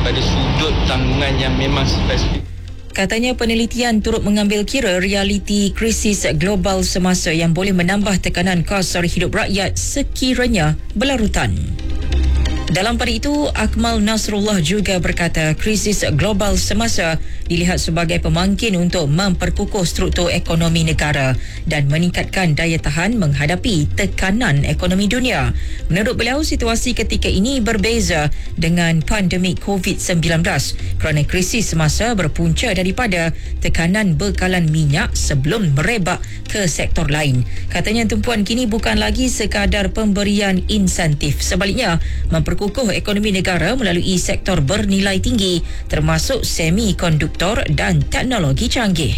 daripada sudut tanggungan yang memang spesifik. Katanya penelitian turut mengambil kira realiti krisis global semasa yang boleh menambah tekanan kos sara hidup rakyat sekiranya berlarutan. Dalam pada itu, Akmal Nasrullah juga berkata krisis global semasa dilihat sebagai pemangkin untuk memperkukuh struktur ekonomi negara dan meningkatkan daya tahan menghadapi tekanan ekonomi dunia. Menurut beliau, situasi ketika ini berbeza dengan pandemik COVID-19 kerana krisis semasa berpunca daripada tekanan bekalan minyak sebelum merebak ke sektor lain. Katanya tumpuan kini bukan lagi sekadar pemberian insentif. Sebaliknya, memperkukuh ekonomi negara melalui sektor bernilai tinggi termasuk semikonduktor dan teknologi canggih.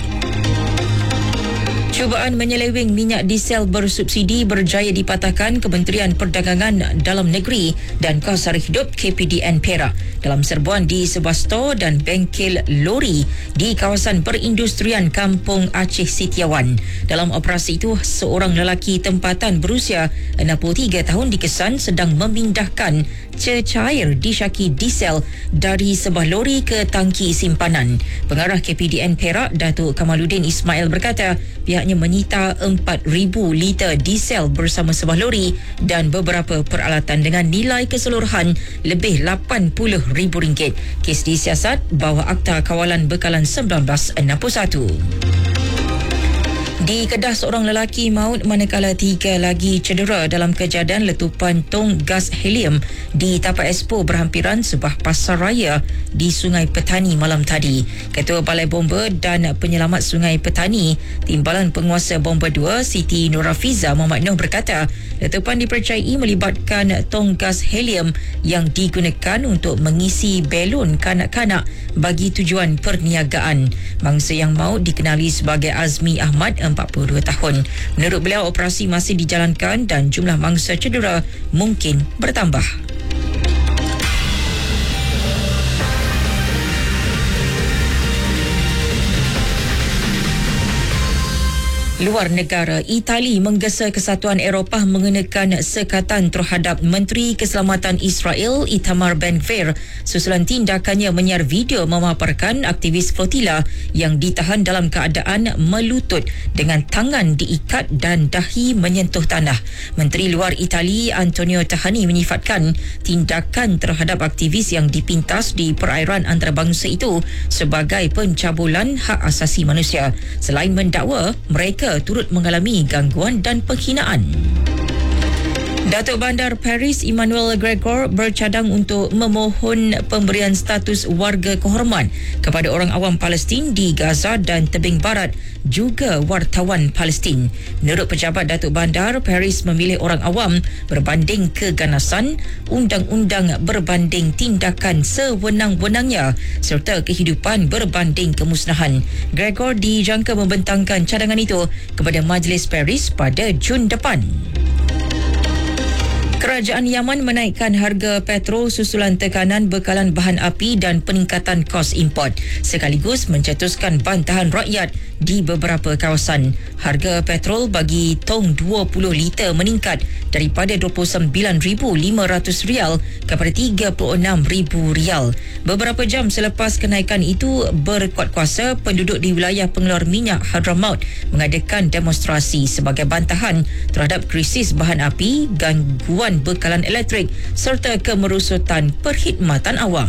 Cubaan menyeleweng minyak diesel bersubsidi berjaya dipatahkan Kementerian Perdagangan Dalam Negeri dan Kos Sara Hidup KPDN Perak dalam serbuan di sebuah stor dan bengkel lori di kawasan perindustrian Kampung Aceh Sitiawan. Dalam operasi itu, seorang lelaki tempatan berusia 63 tahun dikesan sedang memindahkan cecair disyaki diesel dari sebuah lori ke tangki simpanan. Pengarah KPDN Perak, Datuk Kamaluddin Ismail berkata, pihaknya menyita 4,000 liter diesel bersama sebuah lori dan beberapa peralatan dengan nilai keseluruhan lebih RM80,000. Kes disiasat bawah Akta Kawalan Bekalan 1961. Di Kedah, seorang lelaki maut manakala 3 lagi cedera dalam kejadian letupan tong gas helium di tapak expo berhampiran sebuah pasar raya di Sungai Petani malam tadi. Ketua Balai Bomba dan Penyelamat Sungai Petani, Timbalan Penguasa Bomba 2 Siti Nurafiza Muhammad Noh berkata, letupan dipercayai melibatkan tong gas helium yang digunakan untuk mengisi belon kanak-kanak bagi tujuan perniagaan. Mangsa yang maut dikenali sebagai Azmi Ahmad, 42 tahun. Menurut beliau, operasi masih dijalankan dan jumlah mangsa cedera mungkin bertambah. Luar negara, Itali menggesa Kesatuan Eropah mengenakan sekatan terhadap Menteri Keselamatan Israel Itamar Ben-Gvir susulan tindakannya menyiar video memaparkan aktivis flotila yang ditahan dalam keadaan melutut dengan tangan diikat dan dahi menyentuh tanah. Menteri Luar Itali Antonio Tajani menyifatkan tindakan terhadap aktivis yang dipintas di perairan antarabangsa itu sebagai pencabulan hak asasi manusia. Selain mendakwa, mereka turut mengalami gangguan dan penghinaan. Datuk Bandar Paris Emmanuel Gregor bercadang untuk memohon pemberian status warga kehormat kepada orang awam Palestin di Gaza dan tebing barat, juga wartawan Palestin. Menurut pejabat Datuk Bandar, Paris memilih orang awam berbanding keganasan, undang-undang berbanding tindakan sewenang-wenangnya serta kehidupan berbanding kemusnahan. Gregor dijangka membentangkan cadangan itu kepada Majlis Paris pada Jun depan. Kerajaan Yaman menaikkan harga petrol susulan tekanan bekalan bahan api dan peningkatan kos import, sekaligus mencetuskan bantahan rakyat di beberapa kawasan. Harga petrol bagi tong 20 liter meningkat daripada RM29,500 kepada RM36,000. Beberapa jam selepas kenaikan itu, berkuat kuasa penduduk di wilayah pengeluar minyak Hadramaut mengadakan demonstrasi sebagai bantahan terhadap krisis bahan api, gangguan bekalan elektrik serta kemerosotan perkhidmatan awam.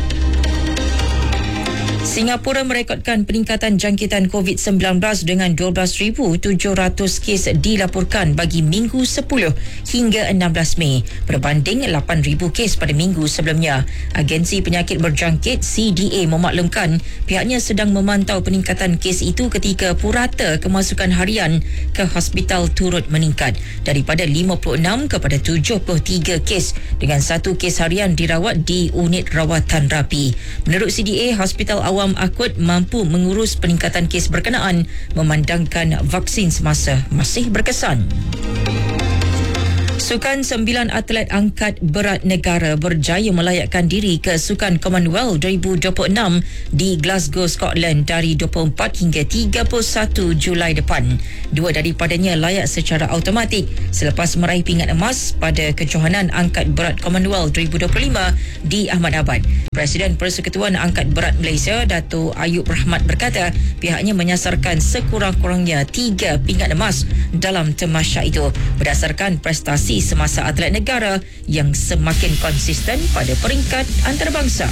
Singapura merekodkan peningkatan jangkitan COVID-19 dengan 12,700 kes dilaporkan bagi minggu 10 hingga 16 Mei berbanding 8,000 kes pada minggu sebelumnya. Agensi Penyakit Berjangkit CDA memaklumkan pihaknya sedang memantau peningkatan kes itu ketika purata kemasukan harian ke hospital turut meningkat daripada 56 kepada 73 kes dengan 1 kes harian dirawat di unit rawatan rapi. Menurut CDA, hospital awam akut mampu mengurus peningkatan kes berkenaan memandangkan vaksin semasa masih berkesan. Sukan 9 atlet angkat berat negara berjaya melayakkan diri ke Sukan Commonwealth 2026 di Glasgow, Scotland dari 24 hingga 31 Julai depan. Dua daripadanya layak secara automatik selepas meraih pingat emas pada kejohanan angkat berat Commonwealth 2025 di Ahmedabad. Presiden Persekutuan Angkat Berat Malaysia, Dato' Ayub Rahmat berkata pihaknya menyasarkan sekurang-kurangnya 3 pingat emas dalam tamasya itu berdasarkan prestasi semasa atlet negara yang semakin konsisten pada peringkat antarabangsa.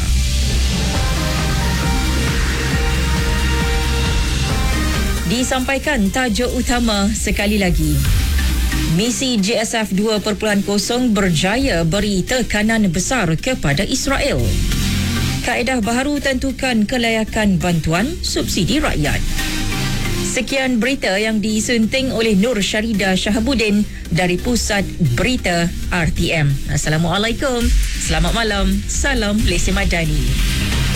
Disampaikan tajuk utama sekali lagi. Misi JSF 2.0 berjaya beri tekanan besar kepada Israel. Kaedah baharu tentukan kelayakan bantuan subsidi rakyat. Sekian berita yang disunting oleh Nur Syarida Shahabuddin dari Pusat Berita RTM. Assalamualaikum. Selamat malam. Salam Malaysia Madani.